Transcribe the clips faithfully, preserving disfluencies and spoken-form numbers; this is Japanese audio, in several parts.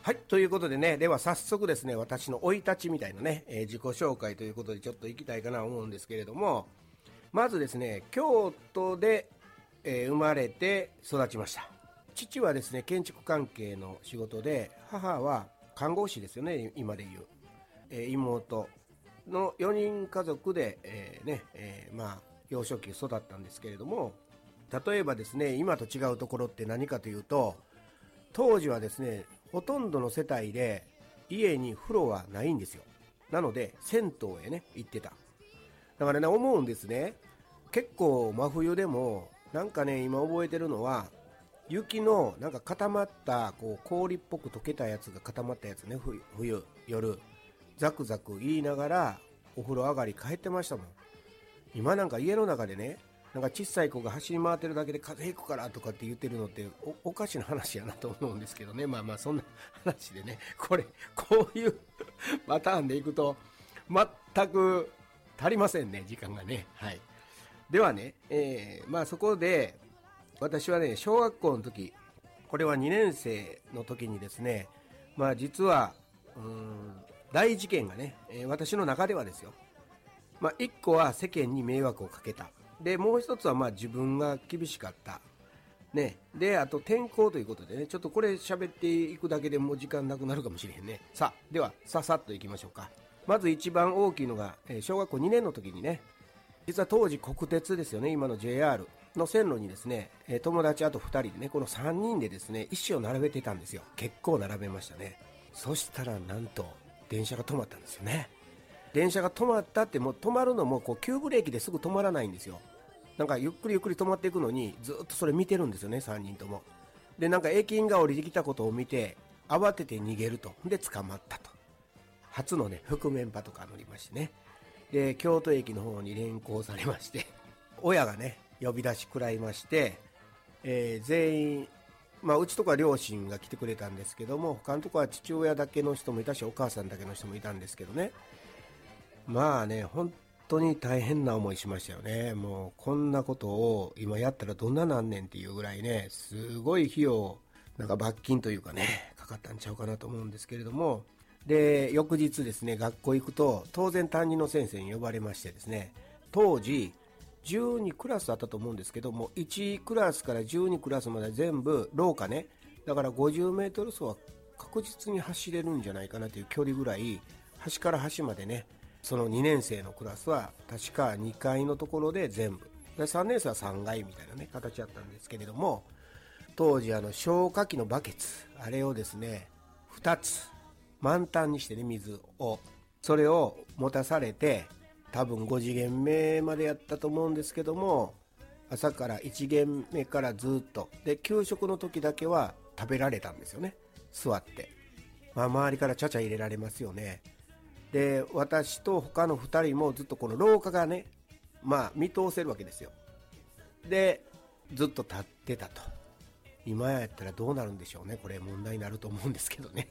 はい、ということでね、では早速ですね、私の生い立ちみたいなね、えー自己紹介ということでちょっと行きたいかなと思うんですけれども、まずですね、京都で、えー生まれて育ちました。父はですね、建築関係の仕事で、母は看護師ですよね、今でいう、えー妹のよにん家族で、えーねえーまあ、幼少期育ったんですけれども、例えばですね、今と違うところって何かというと、当時はですね、ほとんどの世帯で家に風呂はないんですよ。なので銭湯へね行ってた。だからね、思うんですね。結構真冬でもなんかね、今覚えてるのは雪のなんか固まったこう氷っぽく溶けたやつが固まったやつね、冬冬夜ザクザク言いながらお風呂上がり帰ってましたもん。今なんか家の中でね、なんか小さい子が走り回ってるだけで風邪ひくからとかって言ってるのって お, おかしな話やなと思うんですけどね。まあまあそんな話でね、これこういうパターンでいくと全く足りませんね、時間がね。はい。ではね、えー、まあそこで私はね、小学校の時、これはにねん生の時にですね、まあ実はうーん大事件がね、えー私の中ではですよ、まあ一個は世間に迷惑をかけた。でもう一つはまあ自分が厳しかったね。であと転校ということでね、ちょっとこれ喋っていくだけでもう時間なくなるかもしれへんね。さあではささっといきましょうか。まず一番大きいのが、えー小学校にねんの時にね、実は当時国鉄ですよね、今の ジェイアール の線路にですね、えー友達あとふたりでね、このさんにんでですね石を並べてたんですよ。結構並べましたね。そしたらなんと電車が止まったんですよね。電車が止まったって、もう止まるのもこう急ブレーキですぐ止まらないんですよ。なんかゆっくりゆっくり止まっていくのにずっとそれ見てるんですよね、さんにんとも。でなんか駅員が降りてきたことを見て慌てて逃げると。で捕まったと。初のね覆面パトカー乗りましてね、で京都駅の方に連行されまして、親がね呼び出し食らいまして、えー全員、まあうちとか両親が来てくれたんですけども、他のとこは父親だけの人もいたしお母さんだけの人もいたんですけどね、まあね、本当に大変な思いしましたよね。もうこんなことを今やったらどんななんねんっていうぐらいね、すごい費用、なんか罰金というかね、かかったんちゃうかなと思うんですけれども、で、翌日ですね、学校行くと、当然担任の先生に呼ばれましてですね、当時、じゅうにクラスあったと思うんですけども、いちクラスからじゅうにクラスまで全部廊下ね、だからごじゅうメートル走は確実に走れるんじゃないかなという距離ぐらい、端から端までね、そのにねん生のクラスは確かにかいのところで全部で、さんねん生はさんがいみたいなね形だったんですけれども、当時あの消火器のバケツ、あれをですねふたつ満タンにしてね、水をそれを持たされて、多分ご次元目までやったと思うんですけども、朝からいち限目からずっとで、給食の時だけは食べられたんですよね、座って。まあ周りからちゃちゃ入れられますよね。で私と他のふたりもずっとこの廊下がね、まあ見通せるわけですよ。でずっと立ってたと。今やったらどうなるんでしょうね、これ問題になると思うんですけどね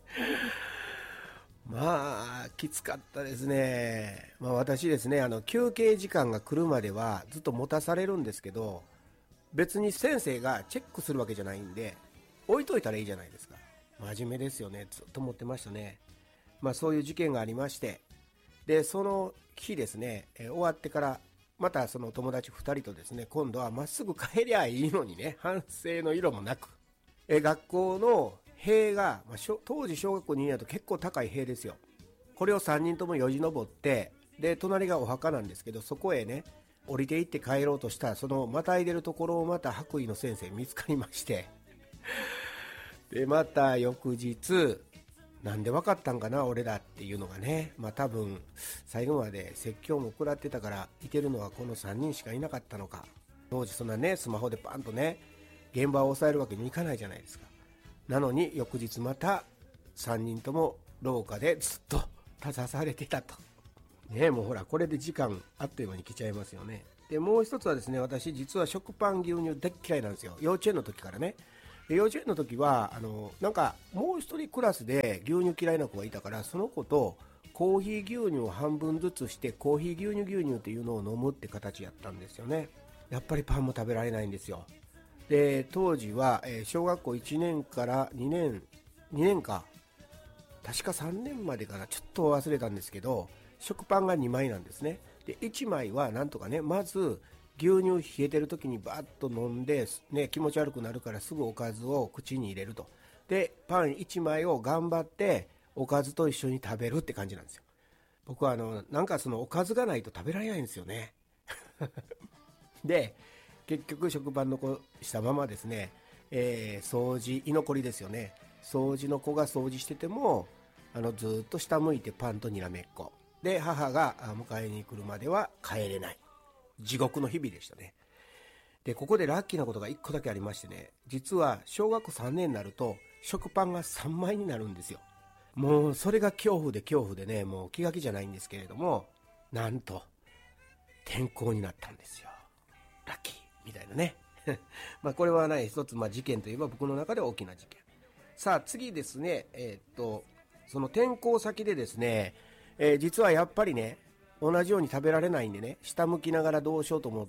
まあきつかったですね。まあ私ですね、あの休憩時間が来るまではずっと持たされるんですけど、別に先生がチェックするわけじゃないんで置いといたらいいじゃないですか。真面目ですよね、ずっと持ってましたね。まあそういう事件がありまして、でその日ですね、えー終わってからまたその友達ふたりとですね、今度はまっすぐ帰りゃいいのにね、反省の色もなく、えー学校の塀が、まあ、しょ当時小学校にねんだと結構高い塀ですよ。これをさんにんともよじ登って、で隣がお墓なんですけど、そこへね降りていって帰ろうとしたら、そのまたいでるところをまた白衣の先生見つかりましてでまた翌日、なんで分かったんかな俺らっていうのがね、まあ多分最後まで説教も食らってたから、いてるのはこのさんにんしかいなかったのか。当時そんなねスマホでパンとね現場を抑えるわけにいかないじゃないですか。なのに翌日またさんにんとも廊下でずっと立たされてたとね。もうほらこれで時間あっという間に来ちゃいますよね。でもう一つはですね、私実は食パン牛乳大っ嫌いなんですよ、幼稚園の時からね。で幼稚園の時はあのなんかもう一人クラスで牛乳嫌いな子がいたから、その子とコーヒー牛乳を半分ずつしてコーヒー牛乳牛乳っていうのを飲むって形やったんですよね。やっぱりパンも食べられないんですよ。で当時は、えー小学校いちねんからにねんにねんか確かさんねんまでかな、ちょっと忘れたんですけど、食パンがにまいなんですね。でいちまいはなんとかね、まず牛乳冷えてる時にバッと飲んで、ね、気持ち悪くなるからすぐおかずを口に入れると。でパンいちまいを頑張っておかずと一緒に食べるって感じなんですよ。僕はあのなんかそのおかずがないと食べられないんですよねで結局食パン残したままですね、えー、掃除居残りですよね、掃除の子が掃除しててもあのずっと下向いてパンとにらめっこで、母が迎えに来るまでは帰れない、地獄の日々でしたね。でここでラッキーなことがいっこだけありましてね、実は小学校さんねんになると食パンがさんまいになるんですよ。もうそれが恐怖で恐怖でね、もう気が気じゃないんですけれども、なんと転校になったんですよ。ラッキーみたいなねまあこれはね、一つ、まあ、事件といえば僕の中では大きな事件。さあ次ですね、えー、っとその転校先でですね、えー、実はやっぱりね同じように食べられないんでね、下向きながらどうしようと思って、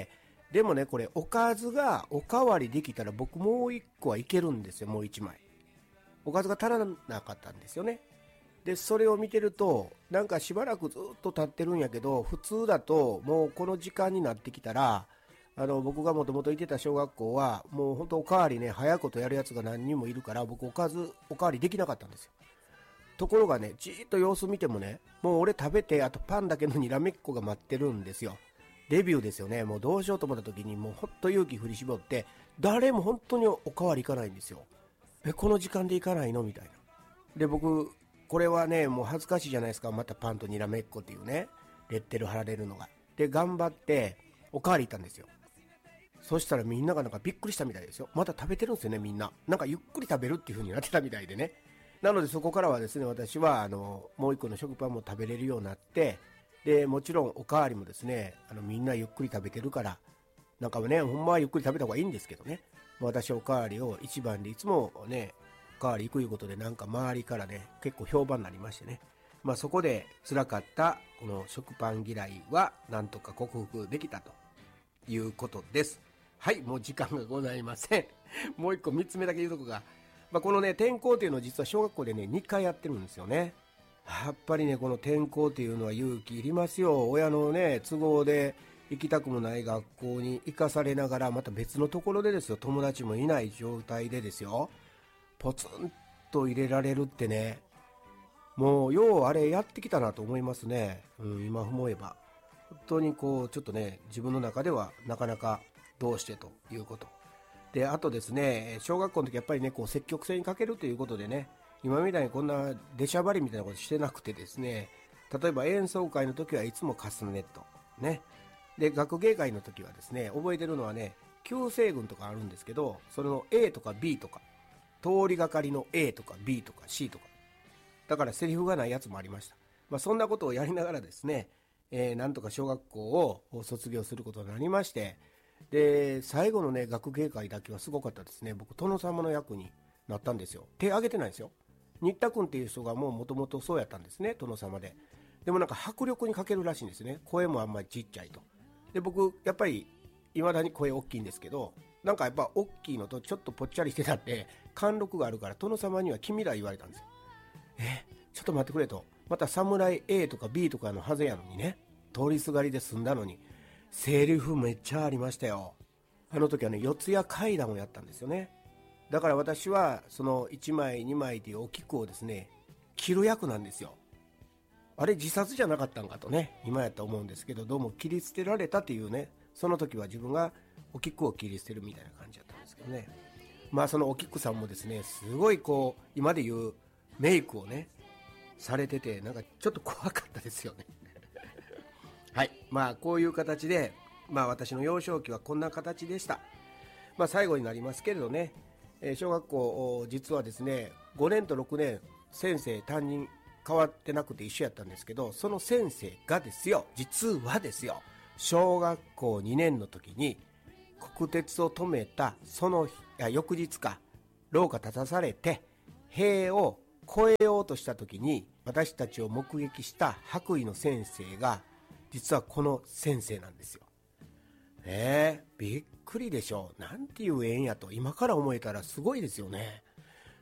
でもねこれおかずがおかわりできたら僕もういっこはいけるんですよ。もういちまいおかずが足らなかったんですよね。でそれを見てるとなんかしばらくずっと経ってるんやけど、普通だともうこの時間になってきたら、あの僕がもともと行ってた小学校はもう本当おかわりね早いことやるやつが何人もいるから、僕おかずおかわりできなかったんですよ。ところがね、じーっと様子見てもね、もう俺食べてあとパンだけのにらめっこが待ってるんですよ。デビューですよね。もうどうしようと思った時にもうほっと勇気振り絞って、誰も本当におかわり行かないんですよ。えこの時間で行かないのみたいな。で僕これはねもう恥ずかしいじゃないですか、またパンとにらめっこっていうねレッテル貼られるのが。で頑張っておかわり行ったんですよ。そしたらみんながなんかびっくりしたみたいですよ。また食べてるんですよね、みんな。なんかゆっくり食べるっていう風になってたみたいでね。なのでそこからはですね、私はあのもう一個の食パンも食べれるようになって、でもちろんおかわりもですね、あのみんなゆっくり食べてるから、なんかねほんまはゆっくり食べた方がいいんですけどね、私おかわりを一番でいつもねおかわり行くいうことで、なんか周りからね結構評判になりましてね、まあそこで辛かったこの食パン嫌いはなんとか克服できたということです。はい、もう時間がございませんもう一個みっつめだけ言うとこが、まあ、このね転校っていうのは実は小学校でねにかいやってるんですよね。やっぱりねこの転校っていうのは勇気いりますよ。親のね都合で行きたくもない学校に行かされながら、また別のところでですよ、友達もいない状態でですよ、ポツンと入れられるってね、もうようあれやってきたなと思いますね、うん、今思えば。本当にこうちょっとね自分の中ではなかなかどうしてということで、あとですね小学校の時やっぱりねこう積極性に欠けるということでね、今みたいにこんな出しゃばりみたいなことしてなくてですね、例えば演奏会の時はいつもカスネットね、で学芸会の時はですね、覚えてるのはね旧西軍とかあるんですけど、それの A とか B とか通りがかりの A とか B とか C とか、だからセリフがないやつもありました。まあ、そんなことをやりながらですね、えー、なんとか小学校を卒業することになりまして、で最後のね学芸会だけはすごかったですね。僕殿様の役になったんですよ。手挙げてないですよ。新田君っていう人がもうもともとそうやったんですね、殿様で。でもなんか迫力に欠けるらしいんですね。声もあんまりちっちゃいと。で僕やっぱりいまだに声大きいんですけど、なんかやっぱ大きいのとちょっとぽっちゃりしてたって貫禄があるから、殿様には君ら言われたんですよ。えちょっと待ってくれと、また侍 A とか B とかのはずやのにね、通りすがりで済んだのにセリフめっちゃありましたよ。あの時はね四谷怪談をやったんですよね。だから私はそのいちまいにまいというお菊をですね切る役なんですよ。あれ自殺じゃなかったんかとね今やったと思うんですけど、どうも切り捨てられたというね、その時は自分がお菊を切り捨てるみたいな感じだったんですけどね。まあそのお菊さんもですねすごいこう今で言うメイクをねされてて、なんかちょっと怖かったですよねはい、まあこういう形で、まあ私の幼少期はこんな形でした。まあ最後になりますけれどね、えー、小学校実はですねごねんとろくねん先生担任変わってなくて一緒やったんですけど、その先生がですよ、実はですよ、小学校にねんの時に国鉄を止めたその日、いや翌日か、廊下立たされて塀を越えようとした時に私たちを目撃した白衣の先生が実はこの先生なんですよ。ねえびっくりでしょ。なんていう縁やと今から思えたらすごいですよね。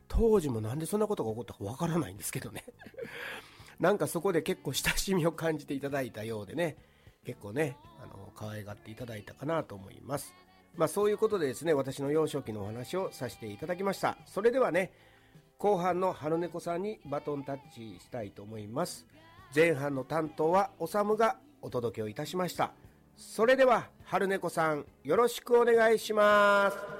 当時もなんでそんなことが起こったかわからないんですけどねなんかそこで結構親しみを感じていただいたようでね、結構ねあの可愛がっていただいたかなと思います。まあそういうことでですね、私の幼少期のお話をさせていただきました。それではね、後半の春猫さんにバトンタッチしたいと思います。前半の担当はおさむがお届けをいたしました。それでは春猫さん、よろしくお願いします。